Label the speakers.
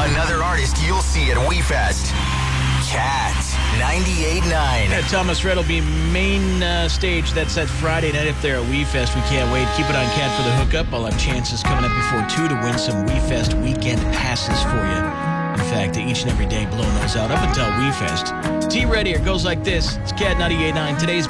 Speaker 1: Another artist you'll see at WeFest. Cat 98.9.
Speaker 2: Yeah, Thomas Rhett will be main stage. That's that Friday night up there at WeFest. We can't wait. Keep it on Cat for the hookup. I'll have chances coming up before 2 to win some WeFest weekend passes for you. In fact, each and every day blowing those out up until WeFest. T-Red here goes like this. It's Cat 98.9. Today's